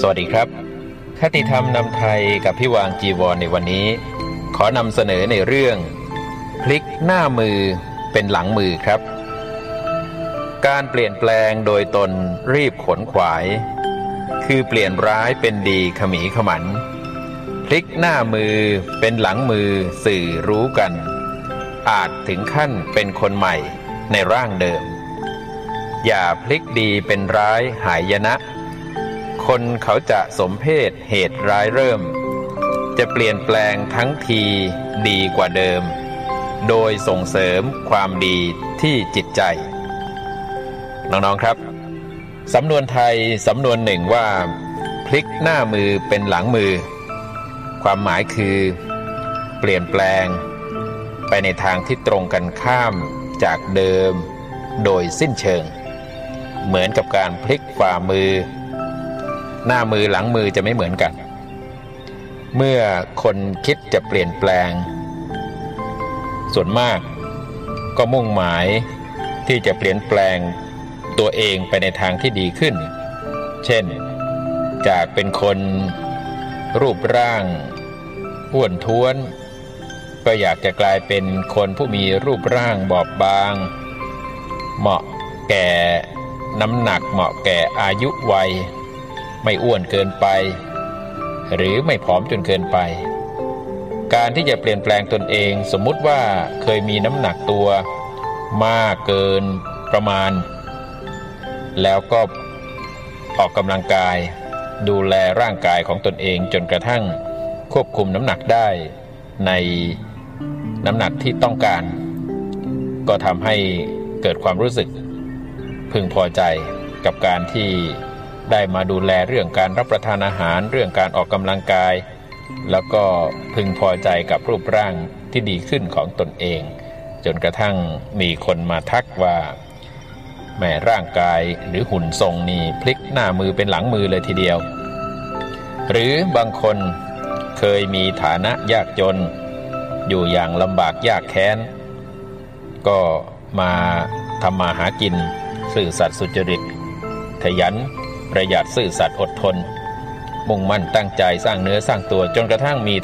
วัสดีครับคติธรรมนำไทยกับพี่วางจีวรในวันนี้ขอนำเสนอในเรื่องพลิกหน้ามือเป็นหลังมือครับการเปลี่ยนแปลงโดยตนรีบขนขวายคือเปลี่ยนร้ายเป็นดีขมีขมันพลิกหน้ามือเป็นหลังมือสื่อรู้กันอาจถึงขั้นเป็นคนใหม่ในร่างเดิมอย่าพลิกดีเป็นร้ายหายนะคนเขาจะสมเพศเหตุร้ายเริ่มจะเปลี่ยนแปลงทั้งทีดีกว่าเดิมโดยส่งเสริมความดีที่จิตใจน้องๆครับสำนวนไทยสำนวนหนึ่งว่าพลิกหน้ามือเป็นหลังมือความหมายคือเปลี่ยนแปลงไปในทางที่ตรงกันข้ามจากเดิมโดยสิ้นเชิงเหมือนกับการพลิกฝ่ามือหน้ามือหลังมือจะไม่เหมือนกันเมื่อคนคิดจะเปลี่ยนแปลงส่วนมากก็มุ่งหมายที่จะเปลี่ยนแปลงตัวเองไปในทางที่ดีขึ้นเช่นจากเป็นคนรูปร่างอ้วนท้วนก็อยากจะกลายเป็นคนผู้มีรูปร่างบอบบางเหมาะแก่น้ำหนักเหมาะแก่อายุวัยไม่อ้วนเกินไปหรือไม่ผอมจนเกินไปการที่จะเปลี่ยนแปลงตนเองสมมุติว่าเคยมีน้ำหนักตัวมากเกินประมาณแล้วก็ออกกำลังกายดูแลร่างกายของตนเองจนกระทั่งควบคุมน้ำหนักได้ในน้ำหนักที่ต้องการก็ทำให้เกิดความรู้สึกพึงพอใจกับการที่ได้มาดูแลเรื่องการรับประทานอาหารเรื่องการออกกำลังกายแล้วก็พึงพอใจกับรูปร่างที่ดีขึ้นของตนเองจนกระทั่งมีคนมาทักว่าแม่ร่างกายหรือหุ่นทรงนี่พลิกหน้ามือเป็นหลังมือเลยทีเดียวหรือบางคนเคยมีฐานะยากจนอยู่อย่างลำบากยากแค้นก็มาทำมาหากินซื่อสัตย์สุจริตขยันประหยัดซื่อสัตย์อดทนมุ่งมั่นตั้งใจสร้างเนื้อสร้างตัวจนกระทั่งมี